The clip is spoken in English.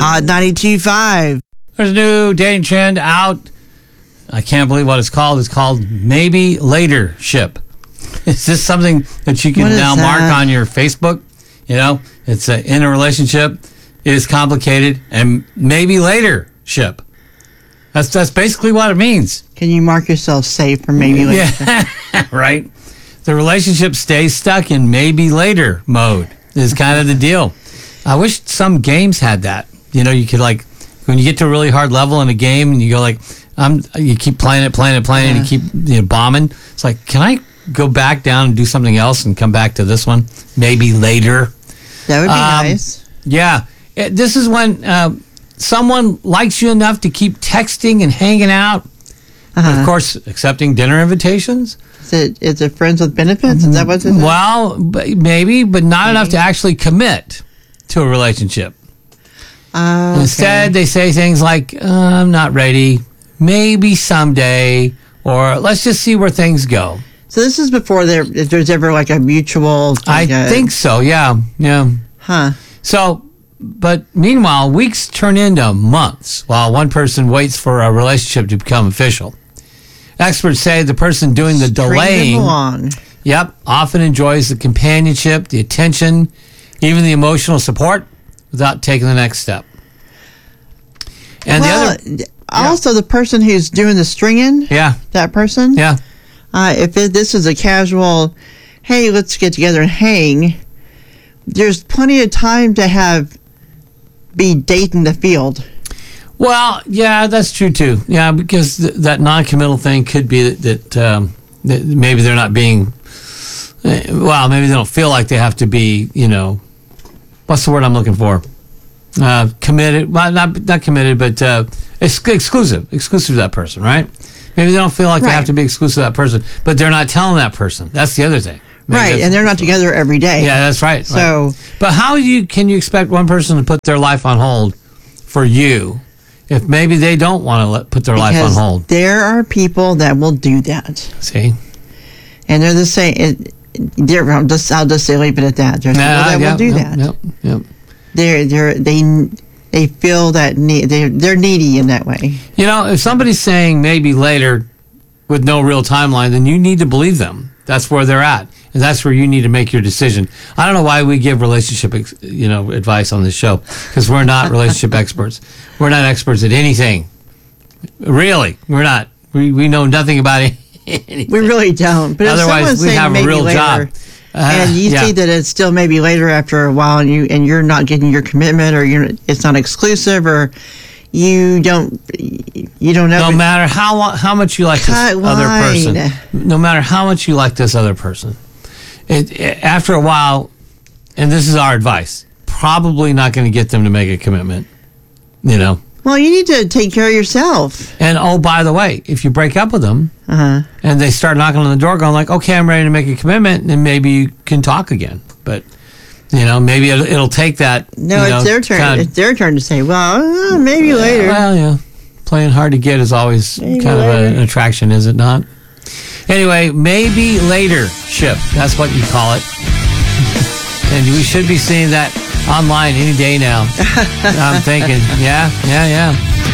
Hot 92.5. There's a new dating trend out. I can't believe what it's called. It's called Maybe Later Ship. Is this something that you can now mark on your Facebook? You know, it's in a relationship. It is complicated and maybe later ship. That's basically what it means. Can you mark yourself safe for maybe later? Yeah, right. The relationship stays stuck in maybe later mode is kind of the deal. I wish some games had that. You know, you could like, when you get to a really hard level in a game and you go like, you keep playing it, and you keep bombing. It's like, can I go back down and do something else and come back to this one maybe later? That would be nice. Yeah. This is when someone likes you enough to keep texting and hanging out. Of course, accepting dinner invitations. Is it friends with benefits? Is that what it is? Well, maybe, but not enough to actually commit to a relationship. Okay. Instead, they say things like, I'm not ready, maybe someday, or let's just see where things go. So this is before if there's ever like a mutual... I think so, yeah. Huh. So, but meanwhile, weeks turn into months while one person waits for a relationship to become official. Experts say the person doing the delaying, often enjoys the companionship, the attention, even the emotional support without taking the next step. And also the person who's doing the stringing, that person, if this is a casual, hey, let's get together and hang, there's plenty of time to be dating the field. Well, yeah, that's true too. Yeah, because that non-committal thing could be that maybe they're not being, maybe they don't feel like they have to be, what's the word I'm looking for? Committed, well, not committed, but exclusive to that person, right? Maybe they don't feel like they have to be exclusive to that person, but they're not telling that person. That's the other thing. Maybe and they're not together every day. Yeah, that's right. So, but how can you expect one person to put their life on hold for you if maybe they don't want to put their life on hold? There are people that will do that. See, and they're the same. I'll just say leave it at that. There's people that will do that. Yep. They feel that they're needy in that way. If somebody's saying maybe later with no real timeline, then you need to believe them. That's where they're at, and that's where you need to make your decision. I don't know why we give relationship, advice on this show, because we're not relationship experts. We're not experts at anything. Really, we're not. We know nothing about anything. We really don't. But otherwise, we have a real job. And you see that it's still maybe later after a while, and you're not getting your commitment, or it's not exclusive, or you don't know. No matter how much you like this other person, no matter how much you like this other person, after a while, and this is our advice, probably not going to get them to make a commitment. Well, you need to take care of yourself. And by the way, if you break up with them and they start knocking on the door going like, okay, I'm ready to make a commitment, then maybe you can talk again. But, maybe it'll take that. No, it's their turn. It's their turn to say, well, maybe later. Well, yeah. Playing hard to get is always maybe kind later. Of an attraction, is it not? Anyway, maybe later ship. That's what you call it. And we should be seeing that online any day now. I'm thinking, yeah.